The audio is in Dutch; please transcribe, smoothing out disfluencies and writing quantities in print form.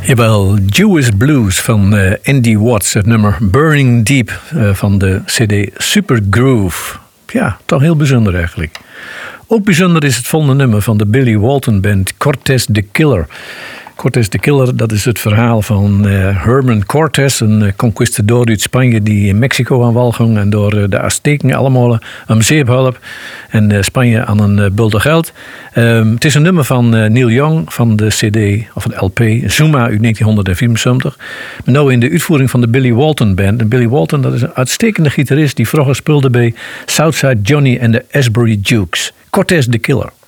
Jawel, Jewish Blues van Andy Watts. Het nummer Burning Deep van de cd Super Groove. Ja, toch heel bijzonder eigenlijk. Ook bijzonder is het volgende nummer van de Billy Walton Band, Cortez the Killer. Cortez the Killer, dat is het verhaal van Herman Cortez, een conquistador uit Spanje die in Mexico aan wal ging en door de Azteken allemaal om zeep hielp en Spanje aan een bulde geld. Het is een nummer van Neil Young van de CD of het LP Zuma uit 1974. Maar nou in de uitvoering van de Billy Walton Band. En Billy Walton, dat is een uitstekende gitarist die vroeger speelde bij Southside Johnny en de Asbury Jukes. Cortez the Killer.